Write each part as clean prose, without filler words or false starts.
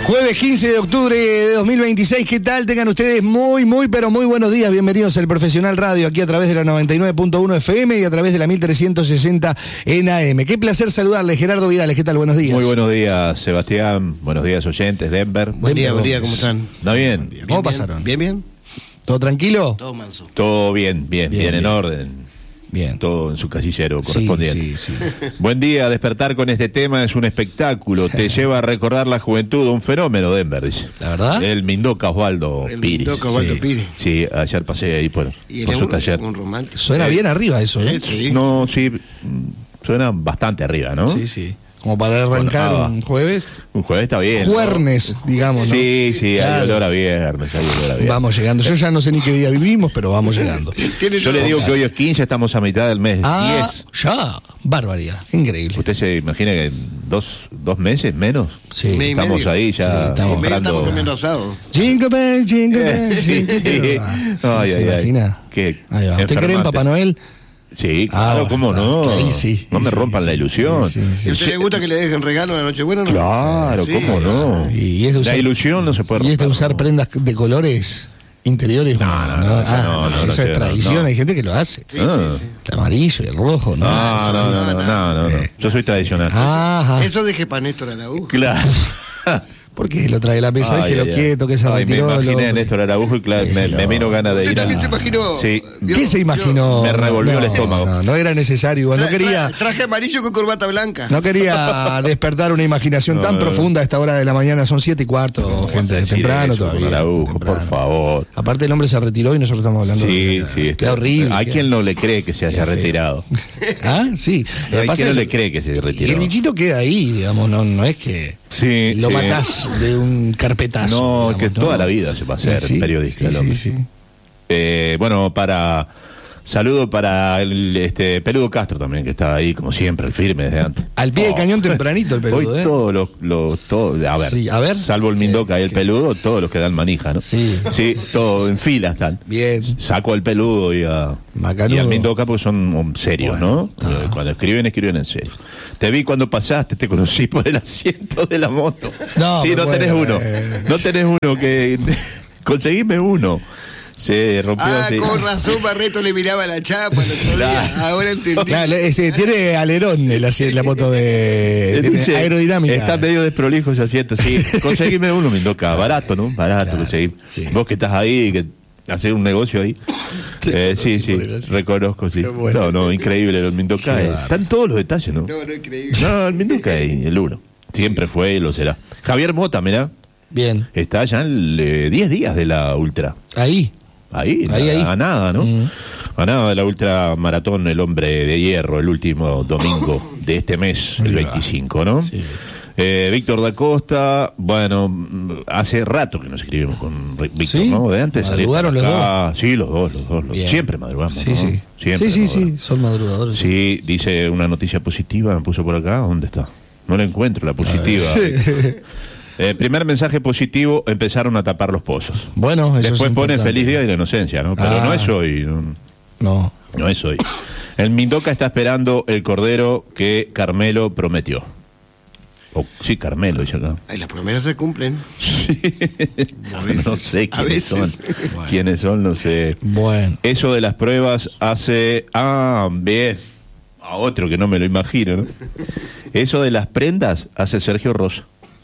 Jueves 15 de octubre de 2026, ¿qué tal? Tengan ustedes muy buenos días. Bienvenidos al Profesional Radio, aquí a través de la 99.1 FM y a través de la 1360 en AM. Qué placer saludarles, Gerardo Vidales, ¿qué tal? Buenos días. Muy buenos días, Sebastián. Buenos días, oyentes, Denver. Buen día, ¿cómo están? ¿Está bien? ¿Cómo pasaron? ¿Bien? ¿Todo tranquilo? Todo manso. Todo bien, en orden. Bien. Todo en su casillero correspondiente. Sí. Buen día, despertar con este tema es un espectáculo. Te lleva a recordar la juventud, un fenómeno, Denver, dice. ¿La verdad? El Mindoca Osvaldo Piris. Piris. Sí, ayer pasé ahí por su taller. Un romántico. Suena bien arriba eso, ¿eh? Sí. No, sí, suena bastante arriba, ¿no? Sí. Como para arrancar un jueves. Un jueves está bien. Juernes, ¿no? Digamos, ¿no? Sí, claro. Hay olor a viernes, Vamos llegando. Yo ya no sé ni qué día vivimos, pero vamos llegando. Yo le digo que hoy es 15, estamos a mitad del mes 10. Ya, barbaridad, increíble. ¿Usted se imagina que en dos meses menos? Sí. Estamos ahí ya estamos Estamos comiendo asado. Jingle bell, Sí. Ay. ¿Se imagina? ¿Qué? Ahí va. ¿Usted cree en Papá Noel? Sí, claro, ¿cómo no? Ahí sí. No me rompan la ilusión. ¿Y a usted le gusta que le dejen regalo en la Nochebuena? ¿No? Claro, ¿cómo no? Y es de usar, la ilusión no se puede romper. Y es de usar prendas de colores interiores. No, esa es tradición, no. hay gente que lo hace. Sí. El amarillo y el rojo, ¿no? No. Yo soy tradicional. Ajá. Eso deje para Néstor Araújo. Claro. Porque lo trae la mesa, déjelo quieto, que se retiró. Me imaginé a Néstor Araújo y claro, me vino ganas de ir a... ¿También se imaginó? Sí. ¿Qué se imaginó? Me revolvió el estómago. No era necesario. No quería... Traje amarillo con corbata blanca. No quería despertar una imaginación tan profunda a esta hora de la mañana. Son 7:15, gente, temprano todavía. Araújo, temprano. por favor. Aparte el hombre se retiró y nosotros estamos hablando Sí. Qué horrible. Hay quien no le cree que se haya retirado. Ah, sí. Hay quien no le cree que se retiró. Y el bichito queda ahí, digamos, no es que lo matás de un carpetazo. No, digamos, que toda la vida se va a hacer periodista. Sí. Bueno, saludo para el Peludo Castro también, que está ahí como siempre, el firme desde antes. Al pie del cañón tempranito el Peludo. Hoy todos a ver, salvo el Mindoca y el Peludo, todos los que dan manija, ¿no? Sí, todo en fila están. Bien. Saco al Peludo y al Mindoca porque son serios, bueno, ¿no? Cuando escriben en serio. Te vi cuando pasaste, te conocí por el asiento de la moto. No tenés uno. No tenés uno que... Conseguime uno. Se rompió así. Con razón Barreto le miraba la chapa, ahora entendí. Claro, tiene alerón la moto de aerodinámica. Está medio desprolijo ese asiento, sí. Conseguime uno, Mindoca, barato, ¿no? Barato conseguir. Sí. Vos que estás ahí, que hacer un negocio ahí. Sí, reconozco, sí. Bueno. No, increíble, el Mindoca. Están todos los detalles, ¿no? No, increíble. No, el Mindoca es el uno. Siempre fue y lo será. Javier Mota, mirá. Bien. Está ya en 10 días de la Ultra. Ahí. A nada, ¿no? A nada de la Ultra Maratón, el hombre de hierro, el último domingo de este mes, el 25, ¿no? Sí. Víctor da Costa, bueno, hace rato que nos escribimos con Víctor, ¿sí? ¿No? De antes ¿Madrugaron los dos? Sí, los dos. Siempre madrugamos, sí, ¿no? Sí. Siempre Sí, son madrugadores. Sí, dice una noticia positiva, me puso por acá, ¿dónde está? No la encuentro, la positiva. Primer mensaje positivo, empezaron a tapar los pozos. Bueno, eso después pone feliz día de la inocencia, ¿no? Pero no es hoy. No es hoy. El Mindoca está esperando el cordero que Carmelo prometió. Sí, Carmelo, dice acá. Las promesas se cumplen. Sí. No sé quiénes son. Bueno. ¿Quiénes son? No sé. Bueno. Eso de las pruebas hace... bien. A otro que no me lo imagino, ¿no? Eso de las prendas hace Sergio Rosa.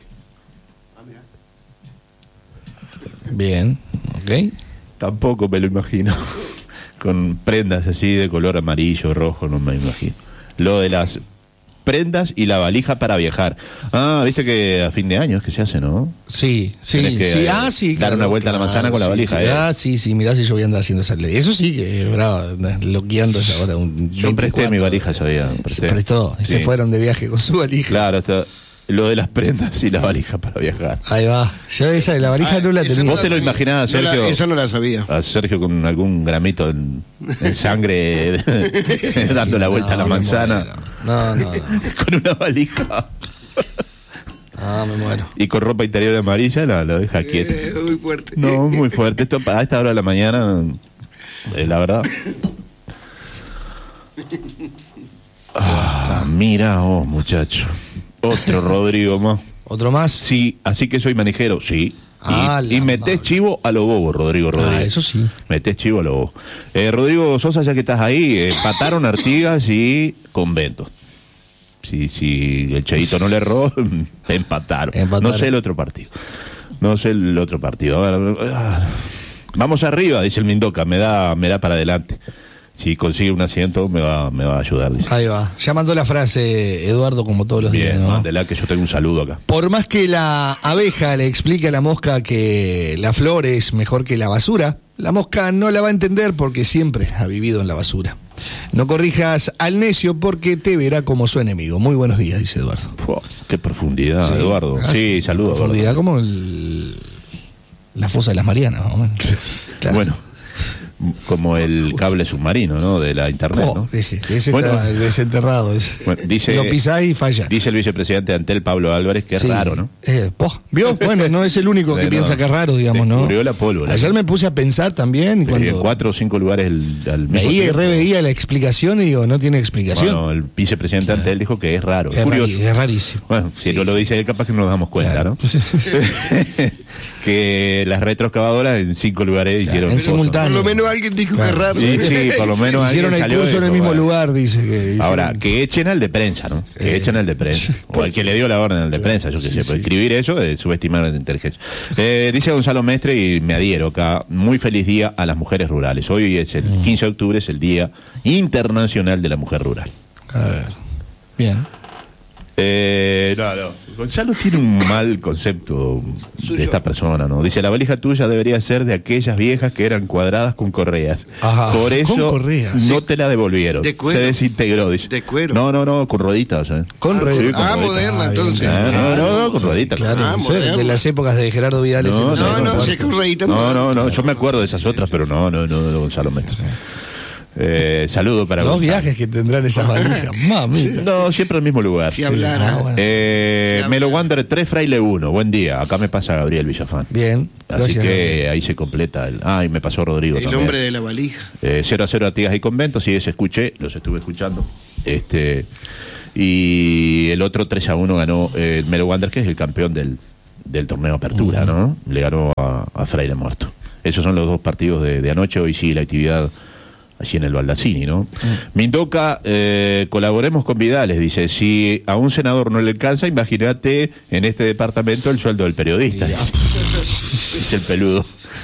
Bien, ok. Tampoco me lo imagino. Con prendas así de color amarillo, rojo, no me imagino. Lo de las prendas y la valija para viajar. Viste que a fin de año es que se hace, ¿no? Sí. Dar una vuelta a la manzana con la valija. Sí, mirá si yo voy a andar haciendo esa ley. Eso sí que es bravo, loqueando esa hora. Yo presté mi valija ese día. Se prestó, y se fueron de viaje con su valija. Claro, lo de las prendas y la valija para viajar. Ahí va. Yo esa de la valija no la tenía. ¿Vos te lo imaginabas, Sergio? Esa no la sabía. A Sergio con algún gramito en sangre dando la vuelta a la manzana. No. Con una valija. Me muero. Y con ropa interior amarilla lo deja quieto. Muy fuerte. No, muy fuerte. Esto a esta hora de la mañana, la verdad. Mira, muchacho. Otro Rodrigo más. ¿Otro más? Sí, así que soy manejero, sí. Y metés chivo a lo bobo, Rodrigo Rodríguez. Eso sí. Metés chivo a lo bobo. Rodrigo Sosa, ya que estás ahí, empataron Artigas y Conventos. Si el Cheito no le erró, empataron. No sé el otro partido. A ver, vamos arriba, dice el Mindoca, me da para adelante. Si consigue un asiento me va a ayudar, dice. Ahí va. Ya mandó la frase Eduardo como todos los días, Bien, ¿no? mándela que yo tengo un saludo acá. Por más que la abeja le explique a la mosca que la flor es mejor que la basura, la mosca no la va a entender porque siempre ha vivido en la basura. No corrijas al necio porque te verá como su enemigo. Muy buenos días, dice Eduardo. Qué profundidad, sí, Eduardo. Sí, saludos. Profundidad Eduardo. como la fosa de las Marianas, más o menos. Claro. Bueno, como el cable submarino, ¿no? De la internet, ¿no? Ese está desenterrado. Bueno, dice, lo pisás y falla. Dice el vicepresidente Antel, Pablo Álvarez, que es raro, ¿no? ¿Vio? Bueno, no es el único que piensa que es raro, digamos, ¿no? Descubrió la pólvora. Ayer me puse a pensar también. En 4 o 5 lugares al mismo veía tiempo. y reveía la explicación y digo, no tiene explicación. Bueno, el vicepresidente Antel dijo que es raro. Es curioso. Es rarísimo. Bueno, si no lo dice él, capaz que no nos damos cuenta, ¿no? Que las retroexcavadoras en 5 lugares hicieron en simultáneo. Por lo menos alguien dijo que es raro. Sí, por lo menos hicieron el curso en el mismo lugar, dice que. Ahora, que echen al de prensa, ¿no? Que echen al de prensa. O al que le dio la orden al de prensa, yo qué sé. Por escribir eso, subestimar la inteligencia. Dice Gonzalo Mestre, y me adhiero acá, muy feliz día a las mujeres rurales. Hoy es el 15 de octubre, es el Día Internacional de la Mujer Rural. A ver. Bien. No. Gonzalo tiene un mal concepto de esta persona, ¿no? Dice, la valija tuya debería ser de aquellas viejas que eran cuadradas con correas. Ajá, por eso no te la devolvieron. De cuero. Se desintegró, dice. De cuero. No, con rueditas, ¿eh? Con rueditas. Moderna, entonces. No, con rueditas. Claro, de las épocas de Gerardo Vidal. No, con rueditas. No, yo me acuerdo de esas otras, pero no, Gonzalo Mestre. Saludo para los Gonzalo. Viajes que tendrán esas valijas. Mami. No, siempre en el mismo lugar. Si hablara. Bueno. Melo Wander 3, Fraile 1. Buen día. Acá me pasa Gabriel Villafán. Bien. Así que ahí se completa el. Y me pasó Rodrigo el también. Hombre de la valija. 0-0 Artigas y Conventos. Sí, ese escuché, los estuve escuchando. Y el otro 3-1 ganó el Melo Wander, que es el campeón del torneo Apertura, ¿no? Le ganó a Fraile Muerto. Esos son los dos partidos de anoche. Hoy sí, la actividad allí en el Baldacini, ¿no? Mindoca, colaboremos con Vidales, dice, si a un senador no le alcanza, imagínate en este departamento el sueldo del periodista. Es el peludo.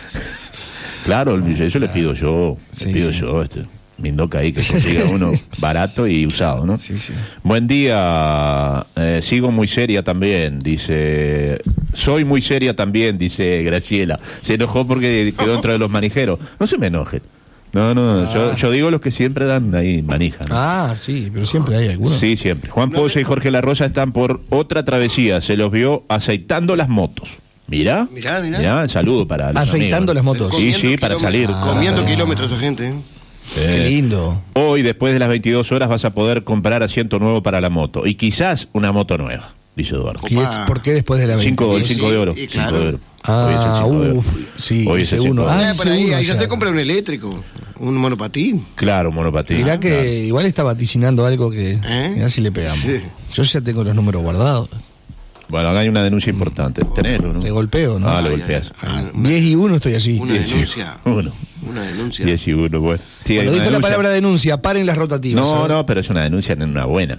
Claro, eso le pido yo, Mindoca ahí, que consiga uno barato y usado, ¿no? Sí. Buen día, sigo muy seria también, dice, soy muy seria también, dice Graciela. Se enojó porque quedó dentro de los manijeros. No se me enojen. No, yo digo los que siempre dan ahí manija, ¿no? Sí, pero siempre hay algunos. Sí, siempre. Juan Poza y Jorge La Rosa están por otra travesía, se los vio aceitando las motos. Mirá, saludo para los aceitando amigos. Las motos. Sí, para salir. Comiendo kilómetros esa gente, Qué lindo. Hoy, después de las 22 horas, vas a poder comprar asiento nuevo para la moto. Y quizás una moto nueva, dice Eduardo. ¿Por qué después de la 22? El 5 de oro. Sí, claro. 5 de oro. Hoy es el 5 de oro. Sí, hoy es el 5 de oro. Ahí ya se compra un eléctrico, un monopatín. Claro, un monopatín. Mirá que igual está vaticinando algo que... Mirá si le pegamos. Sí. Yo ya tengo los números guardados. Bueno, acá hay una denuncia importante. Tenelo, ¿no? Te golpeo, ¿no? Lo golpeas. 10 y 1 estoy así. Una denuncia. Una denuncia. 10 y 1, bueno. Sí, cuando dijo la palabra denuncia, paren las rotativas. No, pero es una denuncia, no una buena.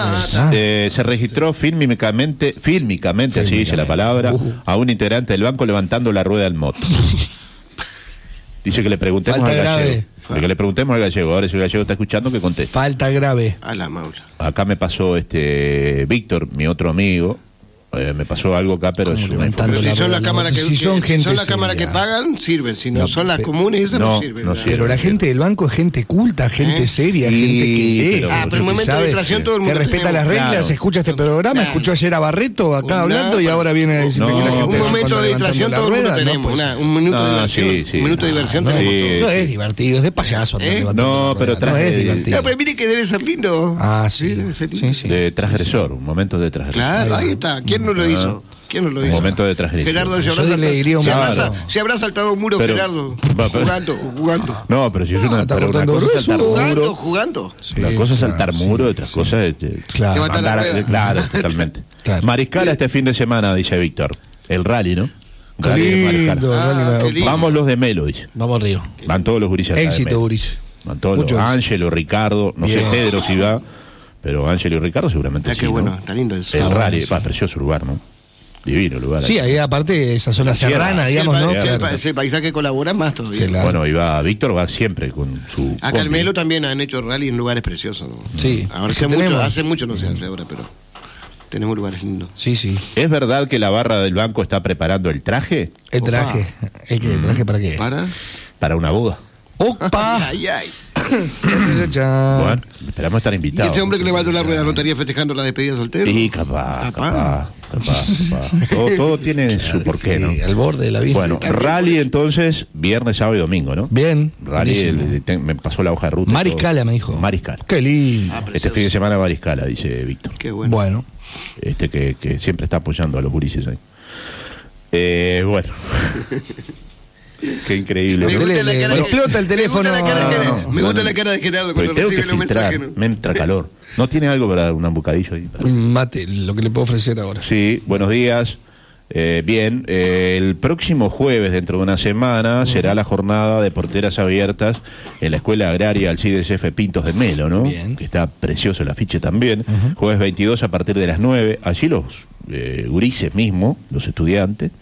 Se registró fílmicamente, así dice la palabra, a un integrante del banco levantando la rueda del moto. Dice que le preguntemos al gallego. Que le preguntemos al gallego. Ahora si el gallego está escuchando, que conteste. Falta grave. A la maula. Acá me pasó Víctor, mi otro amigo. Me pasó algo acá, pero es una información. Si son las cámaras que, son la cámara que pagan, sirven. Si no, son las comunes, esas no sirven. Pero la gente del banco es gente culta, gente seria, gente que lee. Pero en un momento de distracción todo el mundo que respeta las reglas, escucha este programa, escuchó ayer a Barreto acá hablando y ahora viene a decir que la gente... Un momento de distracción todo el mundo tenemos. Un minuto de diversión. Un minuto de diversión tenemos todos. No es divertido, es de payaso. No, pero no es divertido. Pero mire que debe ser lindo. Sí. De transgresor, un momento de transgresor. Claro, ahí está. ¿Quién no lo hizo? ¿Quién no lo dijo? Momento de transgresión. Gerardo se habrá saltado un muro, pero, Gerardo. Jugando. No, pero si es una cosa es saltar muro. Jugando. Una cosa es saltar muro, otras cosas claro, totalmente. Claro. Mariscala este fin de semana, dice Víctor. El rally, ¿no? Rally de Mariscala. Vamos los de Melo, dice. Vamos Río. Van todos los gurises. Éxito, guris. Van todos los. Ángelo, Ricardo, no sé Pedro si va, pero Ángelo y Ricardo seguramente sí. Qué bueno, está lindo eso. El rally, precioso lugar, ¿no? Divino lugar. Sí, ahí aparte esa zona serrana, digamos, ¿no? Ese paisaje colabora más todavía. Claro. Bueno, y Víctor va siempre con su... Acá en Melo también han hecho rally en lugares preciosos, ¿no? Sí. Hace mucho no se hace ahora, pero tenemos lugares lindos. Sí. ¿Es verdad que la barra del banco está preparando el traje? ¿El traje para qué? Para una boda. ¡Opa! ¡Ay! Bueno, esperamos estar invitados. ¿Y ese hombre que levantó la rueda no estaría festejando la despedida soltero? Sí, capaz. Todo tiene su porqué, ¿no? Al borde de la vida. Bueno, rally entonces, viernes, sábado y domingo, ¿no? Bien. Rally, me pasó la hoja de ruta. Mariscala me dijo. Mariscala. Qué lindo. Este fin de semana Mariscala, dice Víctor. Qué bueno. Que siempre está apoyando a los gurises ahí. Bueno. Qué increíble. Explota el teléfono. Me gusta la cara de Gerardo cuando recibe los mensajes. Me entra calor. ¿No tiene algo para dar un bocadillo ahí? Mate, lo que le puedo ofrecer ahora. Sí, buenos días. Bien, el próximo jueves, dentro de una semana, será la jornada de porteras abiertas en la Escuela Agraria Alcides F. Pintos de Melo, ¿no? Bien. Que está precioso el afiche también. Jueves 22 a partir de las 9. Allí los gurises mismos, los estudiantes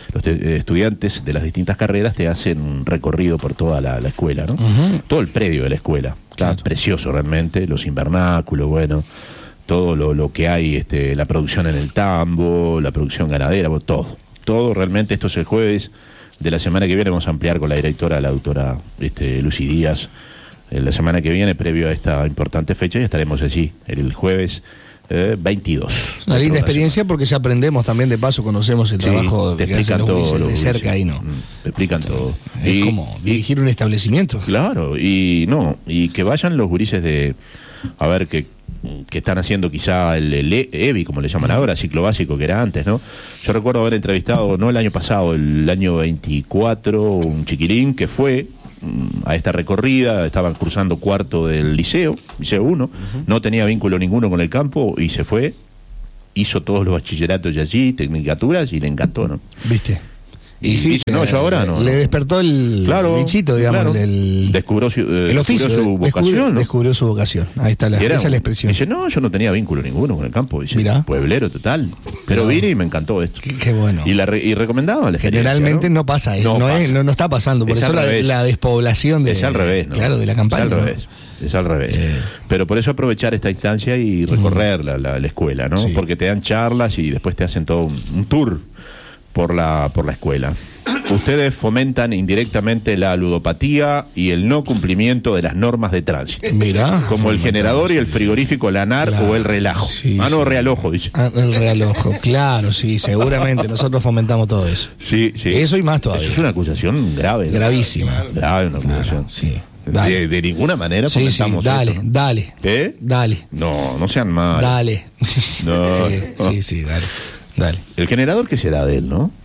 de las distintas carreras te hacen un recorrido por toda la escuela, ¿no? Todo el predio de la escuela. Claro. Precioso realmente, los invernáculos, bueno, todo lo que hay, la producción en el tambo, la producción ganadera, todo realmente. Esto es el jueves de la semana que viene. Vamos a ampliar con la directora, la doctora Lucy Díaz, la semana que viene, previo a esta importante fecha, y estaremos allí el jueves 22. Una linda experiencia porque ya aprendemos también de paso, conocemos el trabajo te explican todo de cerca ahí, ¿no? Te explican todo. Es como dirigir un establecimiento. Claro, y que vayan los gurises a ver que están haciendo quizá el EBI, como le llaman ahora, ciclo básico que era antes, ¿no? Yo recuerdo haber entrevistado, no el año pasado, el año 24, un chiquilín que fue a esta recorrida, estaban cruzando cuarto del liceo 1, no tenía vínculo ninguno con el campo y se fue, hizo todos los bachilleratos y allí, tecnicaturas, y le encantó, ¿no? ¿Viste? Y sí, dice, no, yo ahora no. Le despertó el bichito, digamos. Claro. Descubrió su vocación. Descubrió su vocación. Ahí está esa es la expresión. Dice, no, yo no tenía vínculo ninguno con el campo. Dice, pueblero total. Pero vine y me encantó esto. Qué bueno. Y recomendaba la Generalmente no pasa eso. No está pasando. Por eso la despoblación es al revés, ¿no? Claro, de la campaña. Es al revés. Pero por eso aprovechar esta instancia y recorrer la escuela, ¿no? Sí. Porque te dan charlas y después te hacen todo un tour por la escuela. Ustedes fomentan indirectamente la ludopatía y el no cumplimiento de las normas de tránsito. Mirá. Como el generador y el frigorífico Lanar, claro, o el relajo. Sí, realojo, dice. El realojo, claro, sí, seguramente. Nosotros fomentamos todo eso. Sí. Eso y más todavía. Eso es una acusación grave, ¿no? Gravísima. Grave, una acusación. Sí. De ninguna manera fomentamos dale, esto, ¿no? Dale. ¿Eh? Dale. No sean malos. Dale. No. Sí, dale. El generador, ¿qué será de él, no?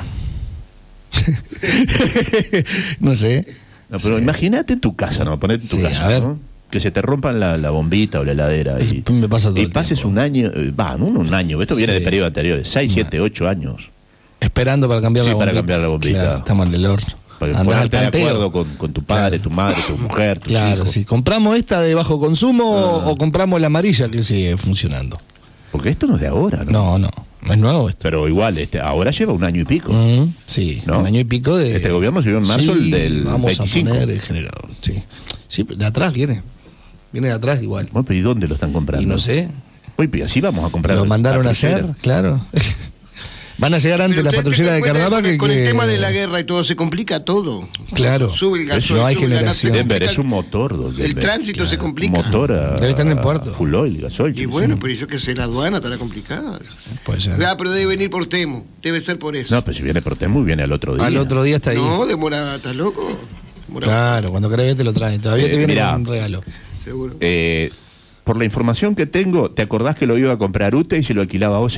No sé. No, pero imagínate en tu casa, ¿no? Ponete en tu casa, ¿no? Que se te rompan la bombita o la heladera me pasa todo y pases tiempo. Un año, un año, esto viene de periodos anteriores, 6, 7, 8 años. Esperando para cambiar la bombita. Para cambiar la bombita. Claro, estamos en el horno. Para ponerte de acuerdo con tu padre, tu madre, tu mujer, tus hijos. Si compramos esta de bajo consumo o compramos la amarilla que sigue funcionando. Porque esto no es de ahora, ¿no? No es nuevo esto. Pero igual, ahora lleva 1 año y pico. Sí, ¿no? 1 año y pico de... Este gobierno se vio en marzo el del vamos 25. A poner el generador, sí, de atrás viene de atrás igual. Bueno, pero ¿y dónde lo están comprando? Y no sé. Oye, pero así vamos a comprar. Lo mandaron a hacer, claro. Van a llegar antes las patrulleras de Cardaba que... Con el tema de la guerra y todo, se complica todo. Claro. Sube el gasoil, no hay generación. Denver es un motor. El tránsito se complica. Un motor debe estar en el puerto. Full oil, gasoil. Y bueno, pero yo que sé, la aduana estará complicada. Puede ser. Pero debe venir por Temo. Debe ser por eso. No, pero si viene por Temo, viene al otro día. Al otro día está ahí. No, demora, ¿estás loco? Claro, cuando querés te lo traen. Todavía te viene con un regalo. Seguro. Por la información que tengo, ¿te acordás que lo iba a comprar UTE y se lo alquilaba a OCE?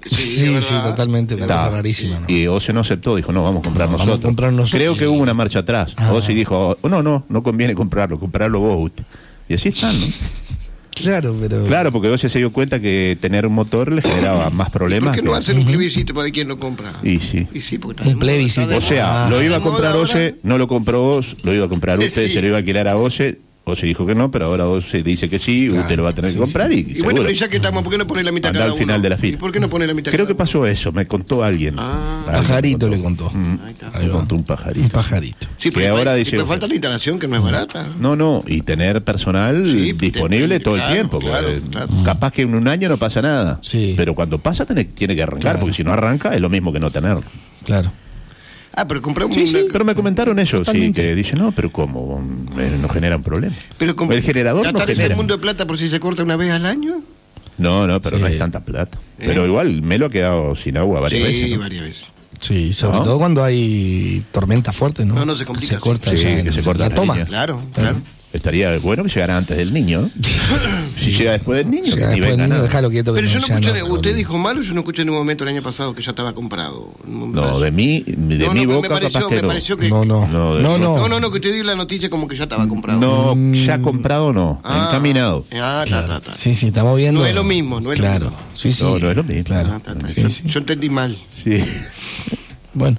Sí, totalmente, una cosa rarísima, ¿no? Y OCE no aceptó, dijo, no, vamos a comprar nosotros. Creo que hubo una marcha atrás. OCE dijo, no conviene comprarlo vos. Y así están, ¿no? Claro, pero... Claro, porque OCE se dio cuenta que tener un motor le generaba más problemas. ¿Por qué no hacen un plebiscito para ver quién lo compra? Y sí. Porque un plebiscito. O sea, lo iba a comprar OCE, no lo compró OCE, lo iba a comprar usted, se lo iba a alquilar a OCE. OCE dijo que no, pero ahora OCE dice que sí, usted lo va a tener que comprar y bueno, pero ya que estamos, ¿por qué no pone la mitad cada uno? Al final de la fila. ¿Y por qué no pone la mitad? Creo que pasó eso, me contó alguien. Pajarito le contó. Me contó un pajarito. Un pajarito. Sí, que ahora dice... Pero falta la instalación, que no es barata. No, y tener personal disponible todo el tiempo. Claro. Capaz que en un año no pasa nada. Sí. Pero cuando pasa tiene que arrancar, porque si no arranca es lo mismo que no tenerlo. Claro. Pero compramos pero me comentaron eso, totalmente. Sí, que dicen, no, pero ¿cómo? No generan problemas. Pero el generador no genera. ¿El mundo de plata por si se corta una vez al año? No, pero no es tanta plata. Pero igual me lo ha quedado sin agua varias veces. Sí, varias veces. Sí, sobre todo cuando hay tormenta fuerte, ¿no? No se complica. Se corta, que se corta la toma. Claro. Estaría bueno que llegara antes del niño. Si llega después del niño, que ni venga nada. Déjalo quieto. Pero yo no escuché, usted dijo mal o yo no escuché en un momento el año pasado que ya estaba comprado. No, de mi boca capaz que no. Me pareció que... No, que usted dio la noticia como que ya estaba comprado. No, ya comprado no, encaminado. Claro. Sí, estamos viendo. No es lo mismo, no es lo mismo. Sí. No es lo mismo. Claro. Yo entendí mal. Sí. Bueno.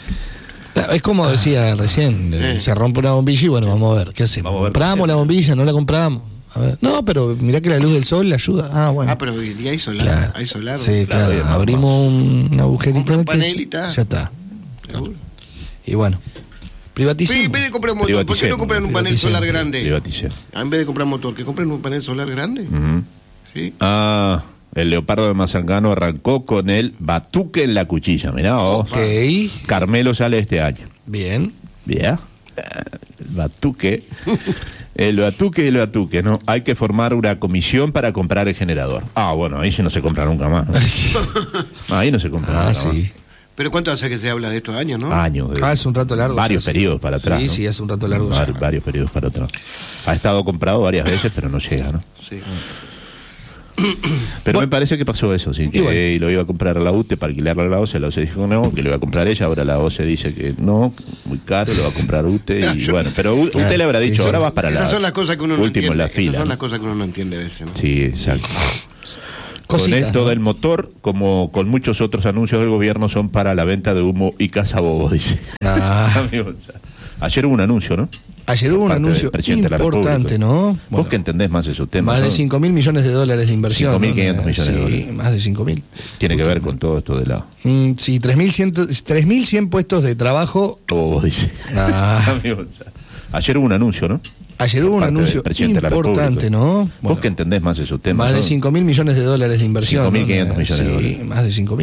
Es como decía recién, se rompe una bombilla y bueno, vamos a ver, ¿qué hacemos? ¿Compramos la bombilla? ¿No la compramos? A ver. No, pero mirá que la luz del sol le ayuda. Bueno. Pero hoy día hay solar. Claro. Hay solar. Sí, claro. Abrimos un agujerito en el techo. Ya está. Claro. Y bueno, privaticemos. En vez de comprar un motor, ¿por qué no compran un panel solar grande? Privaticemos. En vez de comprar motor, ¿que compren un panel solar grande? Sí. El Leopardo de Mazangano arrancó con el batuque en la cuchilla. Mirá vos. Carmelo sale este año. Bien. El batuque. El batuque, ¿no? Hay que formar una comisión para comprar el generador. Bueno, ahí sí no se compra nunca más, ¿no? Ahí no se compra nunca más. ¿Pero cuánto hace que se habla de estos años, no? Años. Es un rato largo. Varios periodos para atrás. Sí, ¿no? Es un rato largo. Varios periodos para atrás. Ha estado comprado varias veces, pero no llega, ¿no? Sí. Pero me parece que pasó eso, sí, que lo iba a comprar la UTE para alquilarla a la OCE dijo no, que lo iba a comprar ella, ahora la OCE dice que no, muy caro, lo va a comprar UTE y bueno, pero usted le habrá dicho, ahora vas para esas son las cosas que uno no entiende, la fila. Esas son las cosas que uno no entiende a veces, ¿no? Sí, exacto. Cositas, con esto del motor, como con muchos otros anuncios del gobierno, son para la venta de humo y cazabobo, dice. Amigos, ayer hubo un anuncio, ¿no? Ayer hubo un anuncio importante, ¿no? Vos que entendés más esos temas. Más de $5.000 millones de inversión. 5.500 millones de dólares. Sí, más de 5.000. Tiene que ver con todo esto de la... Sí, 3.100 puestos de trabajo. Vos dice. Amigos, ayer hubo un anuncio, ¿no? Ayer hubo un anuncio importante, ¿no? Vos que entendés más esos temas. Más de $5.000 millones de inversión. 5.500 millones de dólares. Más de 5.000.